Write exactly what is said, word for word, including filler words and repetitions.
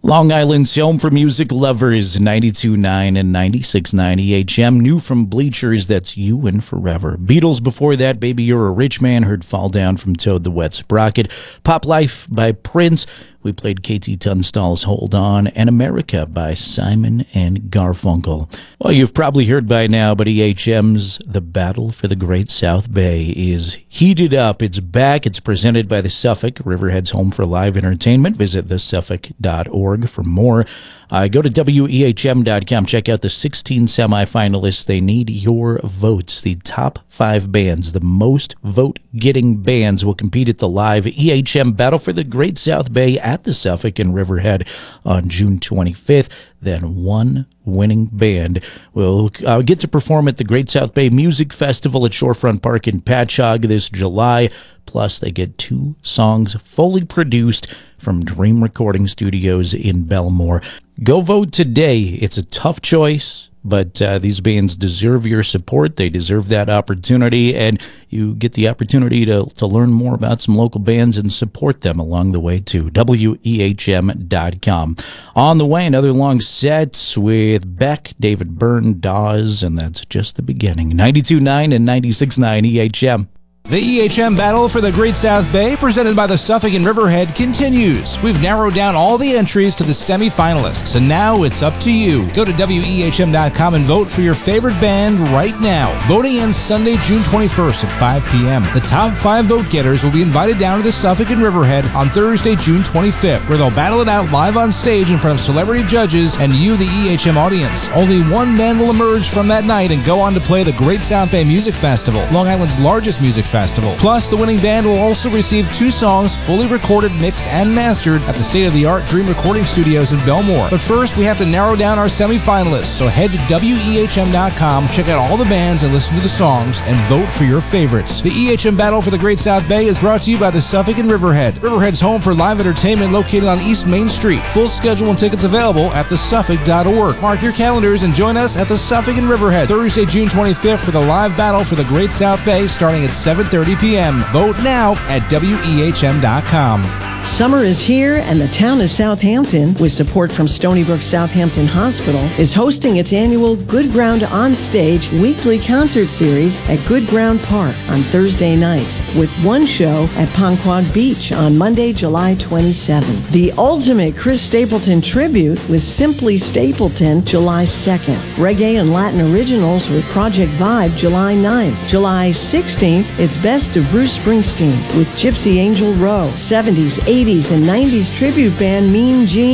Long Island's home for music lovers, ninety-two point nine and ninety-six point nine E H M. New from Bleachers, that's You and Forever. Beatles before that, Baby You're a Rich Man, heard Fall Down from Toad the Wet Sprocket. Pop Life by Prince. We played K T Tunstall's Hold On, and America by Simon and Garfunkel. Well, you've probably heard by now, but E H M's The Battle for the Great South Bay is heated up. It's back. It's presented by the Suffolk, Riverhead's home for live entertainment. Visit the suffolk dot org for more. Uh, go to W E H M dot com. Check out the sixteen semifinalists. They need your votes. The top five bands, the most vote-getting bands, will compete at the live E H M Battle for the Great South Bay at the Suffolk in Riverhead on June twenty-fifth. Then one winning band will uh, get to perform at the Great South Bay Music Festival at Shorefront Park in Patchogue this July. Plus, they get two songs fully produced from Dream Recording Studios in Belmore. Go vote today. It's a tough choice, but uh, these bands deserve your support. They deserve that opportunity, and you get the opportunity to, to learn more about some local bands and support them along the way, too. W E H M dot com. On the way, another long set with Beck, David Byrne, Dawes, and that's just the beginning. ninety-two point nine and ninety-six point nine E H M. The E H M Battle for the Great South Bay, presented by the Suffolk and Riverhead, continues. We've narrowed down all the entries to the semifinalists, and now it's up to you. Go to W E H M dot com and vote for your favorite band right now. Voting ends Sunday, June twenty-first at five p.m. The top five vote-getters will be invited down to the Suffolk and Riverhead on Thursday, June twenty-fifth, where they'll battle it out live on stage in front of celebrity judges and you, the E H M audience. Only one band will emerge from that night and go on to play the Great South Bay Music Festival, Long Island's largest music festival. Plus, the winning band will also receive two songs fully recorded, mixed, and mastered at the state-of-the-art Dream Recording Studios in Belmore. But first, we have to narrow down our semifinalists, so head to W E H M dot com, check out all the bands and listen to the songs, and vote for your favorites. The E H M Battle for the Great South Bay is brought to you by the Suffolk and Riverhead. Riverhead's home for live entertainment, located on East Main Street. Full schedule and tickets available at the suffolk dot org. Mark your calendars and join us at the Suffolk and Riverhead Thursday, June twenty-fifth for the live battle for the Great South Bay, starting at seven thirty p.m. Vote now at W E H M dot com. Summer is here, and the town of Southampton, with support from Stony Brook Southampton Hospital, is hosting its annual Good Ground On Stage weekly concert series at Good Ground Park on Thursday nights, with one show at Ponquag Beach on Monday, July twenty-seventh. The ultimate Chris Stapleton tribute with Simply Stapleton, July second. Reggae and Latin originals with Project Vibe, July ninth. July sixteenth, it's Best of Bruce Springsteen with Gypsy Angel Row. seventies, eighties, and nineties tribute band Mean Gene